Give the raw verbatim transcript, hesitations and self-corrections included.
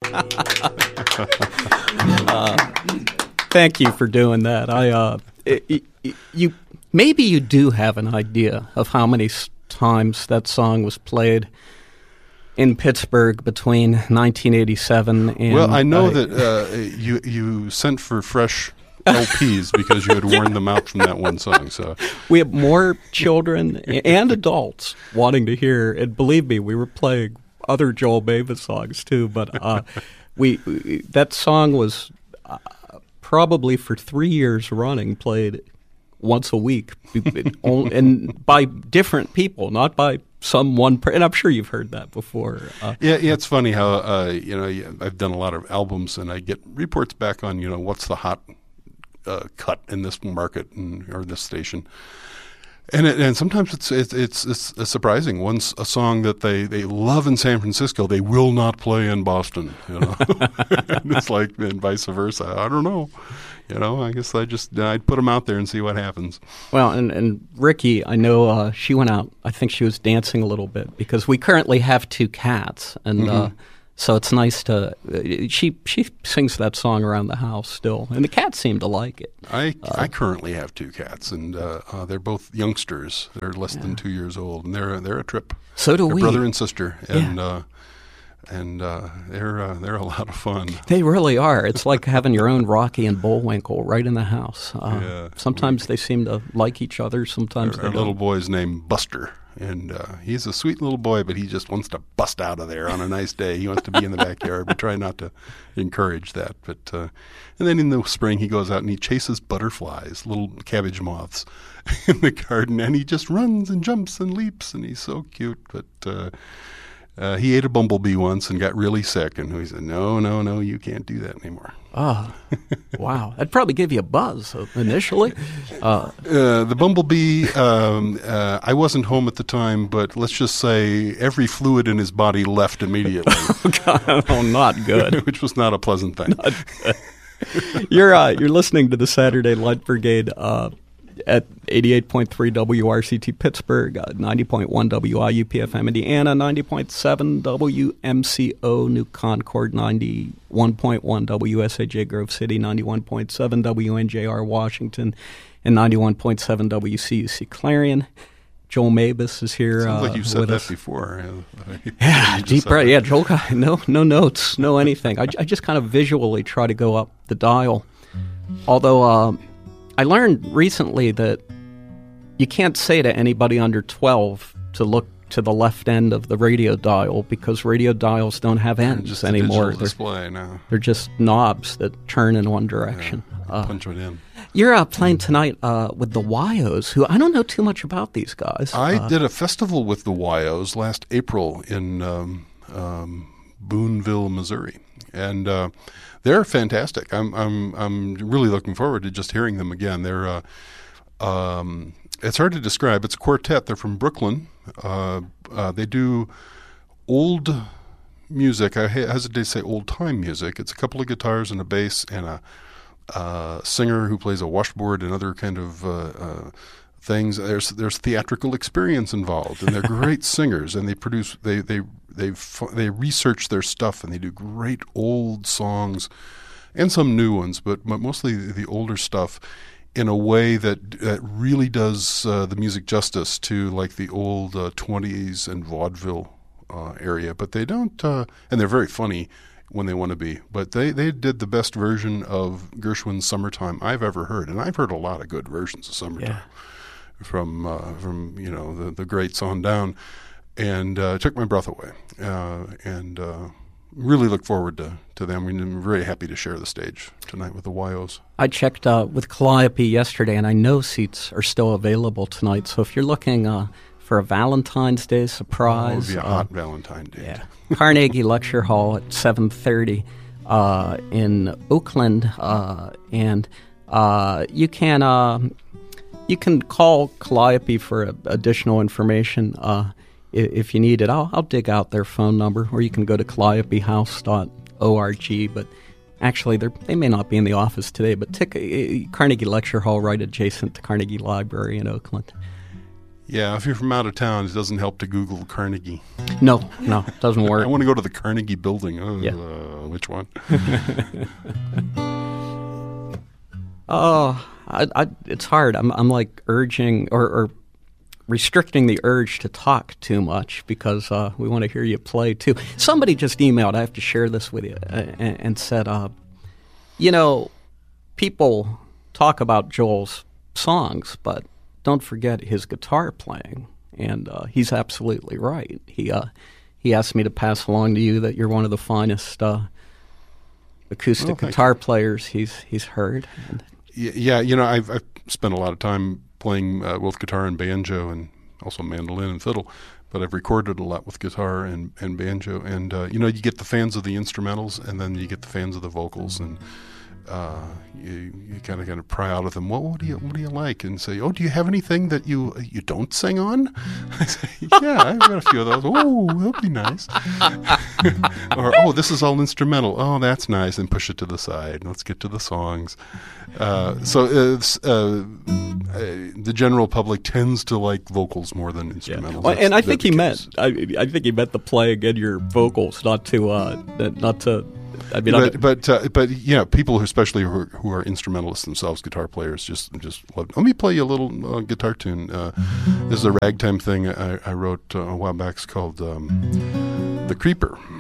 uh, thank you for doing that. I, uh, it, it, you maybe you do have an idea of how many times that song was played in Pittsburgh between nineteen eighty-seven and... Well, I know uh, that uh, you you sent for fresh L Ps because you had worn them out from that one song. So we have more children and adults wanting to hear, and believe me, we were playing other Joel Mavis songs too, but uh, we, we that song was uh, probably for three years running played once a week, and by different people, not by some one per- and I'm sure you've heard that before. Uh, yeah, yeah, it's funny how uh, you know I've done a lot of albums, and I get reports back on you know what's the hot uh, cut in this market and, or this station, and it, and sometimes it's it's it's, it's, it's surprising. Once a song that they, they love in San Francisco, they will not play in Boston. You know, and it's like and vice versa. I don't know. You know, I guess I just I'd put them out there and see what happens. Well, and, and Ricky, I know uh, she went out. I think she was dancing a little bit because we currently have two cats, and mm-hmm. uh, so it's nice to. Uh, she she sings that song around the house still, and the cats seem to like it. I uh, I currently have two cats, and uh, uh, they're both youngsters. They're less yeah. than two years old, and they're they're a trip. So do they're we, brother and sister, and. Yeah. Uh, And uh, they're uh, they're a lot of fun. They really are. It's like having your own Rocky and Bullwinkle right in the house. Uh, yeah, sometimes we, they seem to like each other. Sometimes our, they our don't. little boy's named Buster, and uh, he's a sweet little boy, but he just wants to bust out of there on a nice day. He wants to be in the backyard. We try not to encourage that. But uh, and then in the spring, he goes out and he chases butterflies, little cabbage moths, in the garden, and he just runs and jumps and leaps, and he's so cute. But uh, Uh, he ate a bumblebee once and got really sick, and he said, no, no, no, you can't do that anymore. Oh, wow. That'd probably give you a buzz initially. Uh, uh, the bumblebee, um, uh, I wasn't home at the time, but let's just say every fluid in his body left immediately. Oh, God. Oh, not good. Which was not a pleasant thing. Not good. You're, uh, you're listening to the Saturday Light Brigade uh, at eighty-eight point three W R C T Pittsburgh, uh, ninety point one W I U P F M Indiana, ninety point seven W M C O New Concord, ninety-one point one W S A J Grove City, ninety-one point seven W N J R Washington, and ninety-one point seven W C U C Clarion. Joel Mavis is here. Sounds uh, like you said that us. before. Yeah, deep breath. Yeah, Joel. No, no notes, no anything. I, I just kind of visually try to go up the dial. Although uh, I learned recently that you can't say to anybody under twelve to look to the left end of the radio dial because radio dials don't have ends just anymore. A digital display now. They're just knobs that turn in one direction. Yeah, uh, punch it in. You're uh, playing tonight uh, with the Wyos, who I don't know too much about these guys. I uh, did a festival with the Wyos last April in um, um, Boonville, Missouri, and uh, they're fantastic. I'm I'm I'm really looking forward to just hearing them again. They're uh, um, it's hard to describe. It's a quartet. They're from Brooklyn. Uh, uh, they do old music. I hesitate to say old time music. It's a couple of guitars and a bass and a uh, singer who plays a washboard and other kind of uh, uh, things. There's there's theatrical experience involved, and they're great singers. And they produce they they they they research their stuff, and they do great old songs and some new ones, but mostly the older stuff, in a way that that really does uh, the music justice to like the old uh, twenties and vaudeville uh, area. But they don't, uh, and they're very funny when they want to be. But they, they did the best version of Gershwin's "Summertime" I've ever heard, and I've heard a lot of good versions of "Summertime" yeah. from uh, from you know the the greats on down, and uh, it took my breath away. Uh, and uh, really look forward to, to them. I'm very happy to share the stage tonight with the Wyos. I checked uh, with Calliope yesterday, and I know seats are still available tonight. So if you're looking uh, for a Valentine's Day surprise, oh, it would be a uh, hot Valentine's Day. Yeah, Carnegie Lecture Hall at seven thirty uh, in Oakland, uh, and uh, you can uh, you can call Calliope for uh, additional information. Uh, If you need it, I'll, I'll dig out their phone number, or you can go to calliope house dot org. But actually, they may not be in the office today, but tick, Carnegie Lecture Hall right adjacent to Carnegie Library in Oakland. Yeah, if you're from out of town, it doesn't help to Google Carnegie. No, no, it doesn't work. I want to go to the Carnegie building. Oh, Yeah. uh, which one? Oh, I, I, it's hard. I'm, I'm like urging or, or restricting the urge to talk too much because uh, we want to hear you play too. Somebody just emailed. I have to share this with you, uh, and, and said, uh, you know, people talk about Joel's songs, but don't forget his guitar playing. And uh, he's absolutely right. He uh, he asked me to pass along to you that you're one of the finest uh, acoustic Oh, thank guitar players he's he's heard. And, Y- Yeah, you know, I've, I've spent a lot of time playing uh, both guitar and banjo, and also mandolin and fiddle. But I've recorded a lot with guitar and, and banjo, and uh, you know, you get the fans of the instrumentals, and then you get the fans of the vocals, and uh, you you kind of kind of pry out of them. Well, what do you what do you like? And say, oh, do you have anything that you you don't sing on? I say, yeah, I've got a few of those. Oh, that'll be nice. Or oh, this is all instrumental. Oh, that's nice. And push it to the side. Let's get to the songs. Uh, so uh, it's, uh, uh, the general public tends to like vocals more than instrumentals. Well, and I That's- think that's he the meant case. I, I think he meant the playing in your vocals, not to uh, not to. I mean, But I, but uh, but yeah, people who, especially who are, who are instrumentalists themselves, guitar players, just just love. Let me play you a little uh, guitar tune. Uh, this is a ragtime thing I, I wrote uh, a while back. It's called um, "The Creeper."